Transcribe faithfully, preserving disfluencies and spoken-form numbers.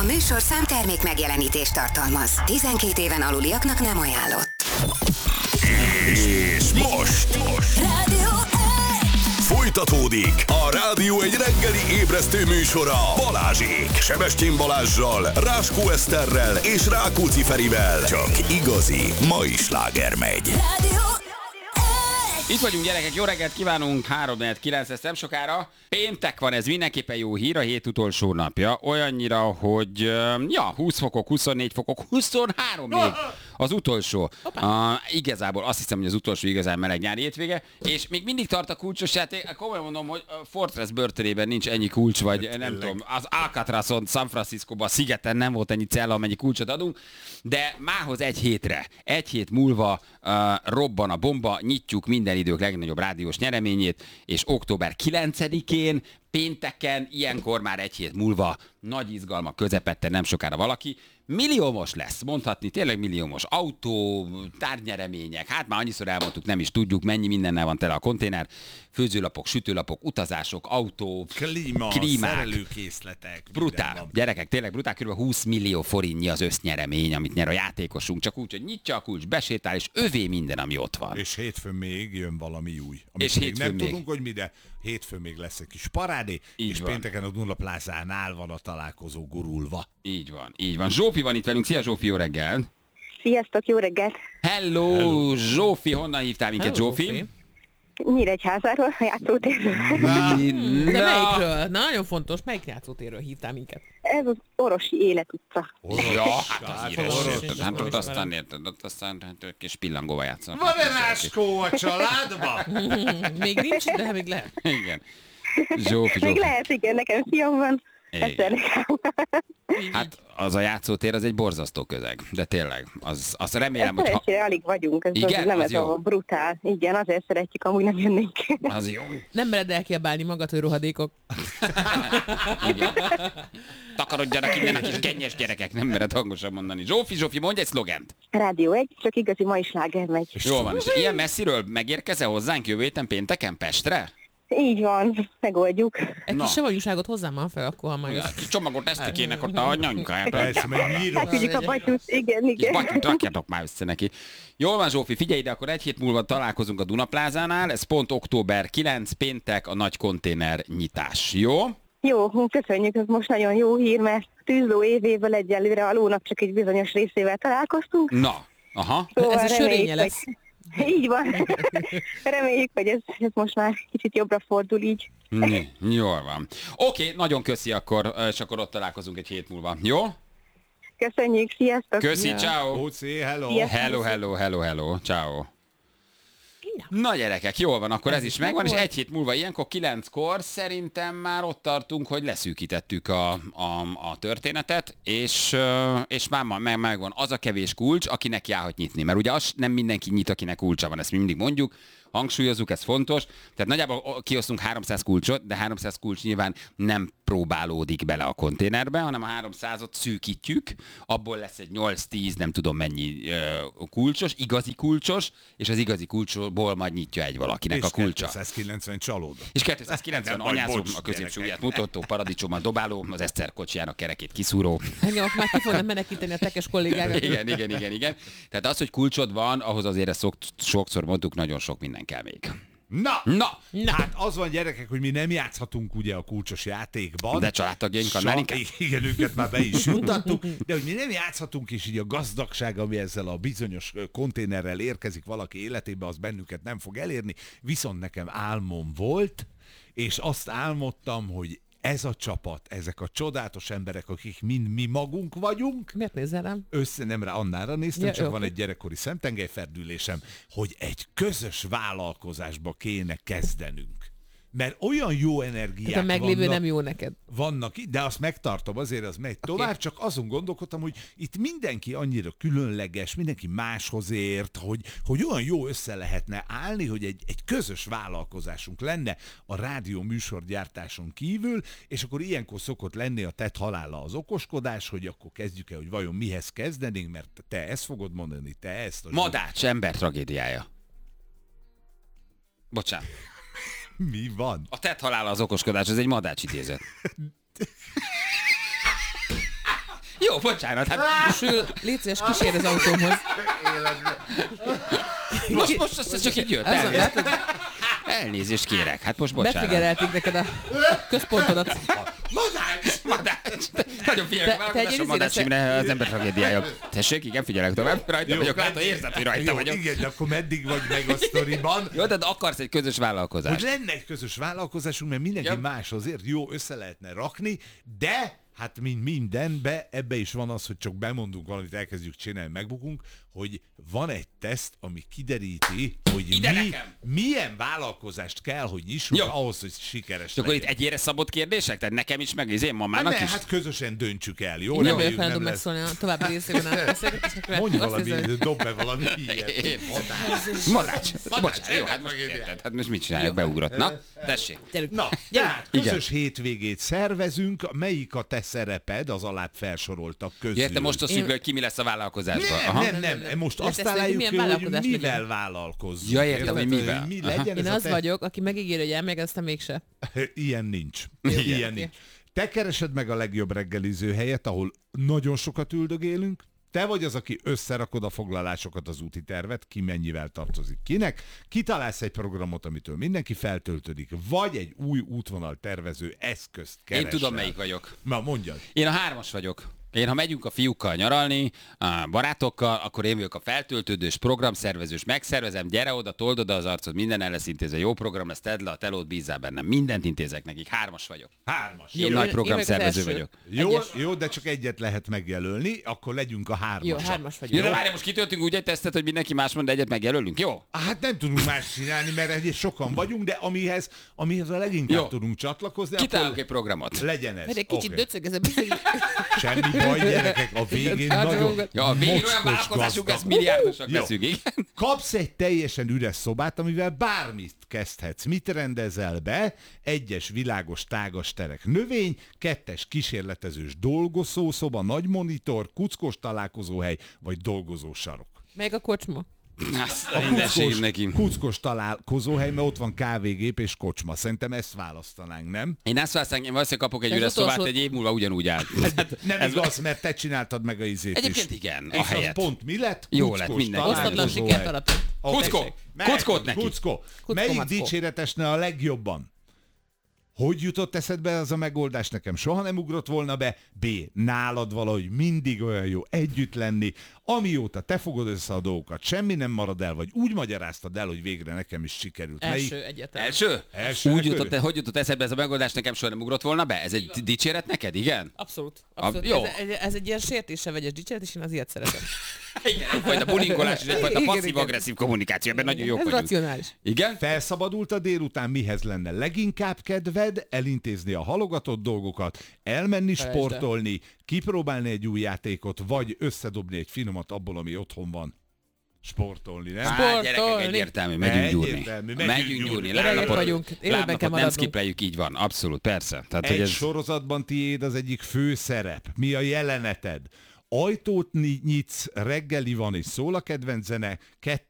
műsorszám termék megjelenítést tartalmaz. tizenkét éven aluliaknak nem ajánlott. És most, most. Rádió Folytatódik a Rádió egy reggeli ébresztő műsora Balázsék. Sebestyén Balázssal, Ráskó Eszterrel és Rákóczi Ferivel. Csak igazi mai sláger megy. Rádió Itt vagyunk, gyerekek, jó reggelt kívánunk, három kilenc lesz nem sokára. Péntek van, ez mindenképpen jó hír, a hét utolsó napja. Olyannyira, hogy ja, húsz fokok, huszonnégy fokok, huszonhárom még az utolsó. Uh, igazából azt hiszem, hogy az utolsó igazán meleg nyári hétvége, és még mindig tart a kulcsos játék. Komolyan mondom, hogy Fortress börtönében nincs ennyi kulcs, vagy hát, nem tudom, az Alcatrazon, San Franciscóban, a szigeten nem volt ennyi cella, amennyi kulcsot adunk, de mához egy hétre, egy hét múlva uh, robban a bomba, nyitjuk minden idők legnagyobb rádiós nyereményét, és október kilencedikén, pénteken, ilyenkor már egy hét múlva, nagy izgalmak közepette, nem sokára valaki milliómos lesz, mondhatni, tényleg milliómos. Autó, tárgynyeremények, hát már annyiszor elmondtuk, nem is tudjuk, mennyi mindennel van tele a konténer. Főzőlapok, sütőlapok, utazások, autó, Klíma, klímák. Szerelőkészletek. Brutál. Gyerekek, tényleg brutál, kb. húsz millió forintnyi az össznyeremény, amit nyer a játékosunk, csak úgy, hogy nyitja a kulcs, besétál, és övé minden, ami ott van. És hétfőn még jön valami új. Amit És még hétfőn nem még. tudunk, hogy mi, de hétfőn még lesz egy kis parádé, Így és van. pénteken a Duna Plázánál van a találkozó gurulva. Így van, így van. Zsófi van itt velünk. Szia Zsófi, jó reggel! Sziasztok, jó reggelt! Hello, Hello. Zsófi, honnan hívtál minket, Hello, Zsófi? Zsófi. Nyíregyházáról, a játszótérről. De Na. melyikről? Nagyon fontos, melyik játszótérről hívtál minket? Ez az Orosi életutca. Ja, hát az íres, Orosz, érted, hát orosz, ott aztán orosz. érted, ott aztán hát, kis pillangóval játszanak. Van-e Ráskó a családban? Még nincs, de még lehet. Igen. Zsófi, Még Zsófi. lehet, igen, nekem fiam van. Igen. Eszternek. Hát az a játszótér, az egy borzasztó közeg, de tényleg, az, azt remélem, hogy ha... Szerencsére alig vagyunk, ez Igen, az, nem az ez jó. a brutál. Igen, azért szeretjük, amúgy nem jönnénk. Az jó. Nem mered elkiabálni magad, hogy rohadékok. Igen. Takarodjanak innen a kis gennyes gyerekek, nem mered hangosan mondani. Zsófi, Zsófi, mondj egy szlogent. Rádió egy, csak igazi mai sláger megy. Jól van, és ilyen messziről megérkezel hozzánk jövő héten pénteken Pestre? Így van, megoldjuk. Egy Na. kis savanyúságot hozzám már fel, akkor ha majd... Ja, kis csomagot esztikének ott a nyanykáját. Persze, meg nyírom. Elküldjük a batyút, igen, Kis igen. batyút rakjatok már össze neki. Jól van, Zsófi, figyelj ide, akkor egy hét múlva találkozunk a Duna Plázánál, ez pont október kilencedike, péntek, a nagy konténer nyitás, jó? Jó, köszönjük, ez most nagyon jó hír, mert tűzló évével egyelőre a lónak csak egy bizonyos részével találkoztunk. Na, aha. Szóval Ez a reméljük, sörénye lesz. Hogy... Így van. Reméljük, hogy ez, ez most már kicsit jobbra fordul így. Hm, jól van. Oké, nagyon köszi akkor, és akkor ott találkozunk egy hét múlva, jó? Köszönjük, sziasztok! Köszi, Ja. ciao. Ócé, hello. Sziasztok. Hello, hello, hello, hello, ciao. Na gyerekek, jól van, akkor ez, ez is megvan, és egy hét múlva ilyenkor kilenckor szerintem már ott tartunk, hogy leszűkítettük a, a, a történetet, és, ö, és már meg, megvan az a kevés kulcs, akinek járhat nyitni, mert ugye az nem mindenki nyit, akinek kulcsa van, ezt mi mindig mondjuk, hangsúlyozzuk, ez fontos, tehát nagyjából kiosztunk háromszáz kulcsot, de háromszáz kulcs nyilván nem próbálódik bele a konténerbe, hanem a háromszázat szűkítjük, abból lesz egy nyolc-tíz, nem tudom mennyi ö, kulcsos, igazi kulcsos, és az igazi kulcsból majd nyitja egy valakinek És a kulcsa. kétszázkilencven csalóda. És kétszázkilencven Nem baj, anyázó, bocs, a középső gyerekek. ujját mutató, paradicsommal dobáló, az Eszter kocsijának kerekét kiszúró. Engem ott már ki fognak menekíteni a tekes kollégákat. Igen, igen, igen, igen. Tehát az, hogy kulcsod van, ahhoz azért ezt szok, sokszor mondtuk, nagyon sok minden kell még. Na! Na! Na. Hát az van, gyerekek, hogy mi nem játszhatunk ugye a kulcsos játékban. De családtagjaink annál Sa- inkább. Igen, őket már be is juttattuk, de hogy mi nem játszhatunk, és így a gazdagság, ami ezzel a bizonyos ö, konténerrel érkezik valaki életébe, az bennünket nem fog elérni. Viszont nekem álmom volt, és azt álmodtam, hogy ez a csapat, ezek a csodálatos emberek, akik mind mi magunk vagyunk, Miért nézel rám? össze nem rá Annára néztem, Ja, csak jó. van egy gyerekkori szemtengelyferdülésem, hogy egy közös vállalkozásba kéne kezdenünk. Mert olyan jó energiák Tehát a meglévő vannak, nem jó neked. vannak itt, de azt megtartom, azért az megy tovább, Oké. csak azon gondolkodtam, hogy itt mindenki annyira különleges, mindenki máshoz ért, hogy, hogy olyan jó össze lehetne állni, hogy egy, egy közös vállalkozásunk lenne a rádió műsorgyártáson kívül, és akkor ilyenkor szokott lenni a tett halála az okoskodás, hogy akkor kezdjük el, hogy vajon mihez kezdenénk, mert te ezt fogod mondani, te ezt. A Madács ember tragédiája. Bocsánat. Mi van? A tett halála az okoskodás, ez egy madács idézet. Jó, bocsánat. Hát Sül, légy szíves, kísérj az autómhoz. most, most ez csak így jött. Ez a- Elnézést, elnézést kérek. Hát most bocsánat. Befigyelelték neked a központodat. Madács! Madács. Nagyon Te- figyelek, te egy vállalkozásom izére Madács sze- Imre az ember tragédiája. Tessék, igen, figyelek tovább. Rajta vagyok, látom, érzed, hogy rajta Jó, vagyok. igen, de akkor meddig vagy meg a sztoriban? Jó, de akarsz egy közös Hogy vállalkozást. lenne egy közös vállalkozásunk, mert mindenki Ja. más azért jó össze lehetne rakni, de hát mint mindenbe, ebbe is van az, hogy csak bemondunk valamit, elkezdjük csinálni, megbukunk, hogy van egy teszt, ami kideríti, hogy Ide mi, nekem! milyen vállalkozást kell, hogy nyissunk Jó. ahhoz, hogy sikeres És akkor itt legyen. egyére szabott kérdések? Tehát nekem is, meg az én Hát, mamának ne, is? hát közösen döntsük el, jó? Nem vagyok Reméljük, hajlandó nem lesz. megszólni a további részében a beszélgetésnek. mert Mondj azt valami, hiszem, dob be valami ilyet. Én- Madács. Bocsánat, jó, hát most érted. Hát most mit csináljuk, beugrott. Na, tessék. gyerünk. Na, Gyerünk. tehát közös hétvégét szervezünk, melyik a te szereped az alább felsoroltak közül? Ja, értem, most osztjuk Én- le, hogy ki mi lesz a vállalkozásban. Nem, Aha. nem, nem, nem, most Ezt azt teszünk, találjuk milyen ki, hogy vállalkozás mivel legyen. vállalkozzunk. Ja, értem, Érted? hogy mivel. Mi Aha. legyen Én ez a az te... vagyok, aki megígér, hogy elmegy, aztán mégse. Ilyen nincs. Ilyen nincs. Te keresed meg a legjobb reggeliző helyet, ahol nagyon sokat üldögélünk. Te vagy az, aki összerakod a foglalásokat, az úti tervet, ki mennyivel tartozik kinek. Kitalálsz egy programot, amitől mindenki feltöltődik, vagy egy új útvonal tervező eszközt keresel. Én tudom, melyik vagyok. Na, mondjad. Én a hármas vagyok. Én, ha megyünk a fiúkkal nyaralni, a barátokkal, akkor én vagyok a feltöltődős, programszervezős, megszervezem, gyere oda, told oda az arcod, minden el lesz intézve, jó program lesz, tedd le a telót, bízzál bennem. Mindent intézek nekik, hármas vagyok. Hármas. Én Jó, nagy én- programszervező én vagyok vagyok. az Jó, Egyes. jó, de csak egyet lehet megjelölni, akkor legyünk a hármas. Jó, hármas Jó, vagyok. de várj, most kitöltünk úgy egy tesztet, hogy mindenki más mond, de egyet megjelölünk, jó? Hát nem tudunk más csinálni, mert egy sokan vagyunk, de amihez, amihez a leginkább Jó. tudunk csatlakozni, Kitálunk akkor egy programot. legyen ez. Mert egy kicsit Oké. döcög ez a bizony. Semmi baj, gyerekek, a végén Hát, nagyon dolgot. Ja, a végén olyan mocskos vállalkozásunk, gazdag. ez milliárdosak Jó. leszünk, igen? Kapsz egy teljesen üres szobát, amivel bármit kezdhetsz. Mit rendezel be? Egyes világos tágas terek növény, kettes kísérletezős dolgozószoba, nagy monitor, kuckos találkozóhely, vagy dolgozósarok. Meg a kocsma. Azt A mindenségem kuckos, neki. kuckos találkozóhely, mert ott van kávégép és kocsma. Szerintem ezt választanánk, nem? Én ezt választanám, én valószínűleg kapok egy Ez üres szobát, utolsó- egy év múlva ugyanúgy áll. Nem ez- igaz, mert te csináltad meg a izét Egyébként is. igen, a És az helyet. pont mi lett? Jó Kuckos lett, mindenki. Osztatlan találkozóhely. sikert aratott. Ó, Kuckó! tessék, megy, Kuckót neki. Kuckó! Kuckó, Melyik mackó. dicséret esne a legjobban? Hogy jutott eszedbe az a megoldás? Nekem soha nem ugrott volna be. B. Nálad valahogy mindig olyan jó együtt lenni. Amióta te fogod össze a dolgokat, semmi nem marad el, vagy úgy magyaráztad el, hogy végre nekem is sikerült. Első egyetem. Első? Első Úgy körül? jutott, hogy jutott eszedbe ez a megoldás, nekem soha nem ugrott volna be? Ez egy dicséret neked, igen? Abszolút. Abszolút. jó. Ez, ez, ez egy ilyen sértése vegyes dicséret, és én az ilyet szeretem. Igen, egyfajta bulingolás és egyfajta Igen, passzív-agresszív kommunikáció, ebben nagyon jók Ez vagyunk. racionális. Igen? Felszabadult a délután, mihez lenne leginkább kedved? Elintézni a halogatott dolgokat, elmenni Felejtsd el. sportolni, kipróbálni egy új játékot, vagy összedobni egy finomat abból, ami otthon van. Sportolni, nem? Á, gyerekek, Sportolni. egyértelmű, megyünk gyúrni. Egyértelmű, megyünk Megyünk gyúrni. gyúrni. Öregek Lábnapot, vagyunk, életben kell lábnapot nem maradnunk. skipleljük, így van. Abszolút, persze. Tehát, hogy Egy ez... sorozatban tiéd az egyik fő szerep. Mi a jeleneted? Ajtót ny- nyitsz, reggeli van és szól a kedvenc zene, kettő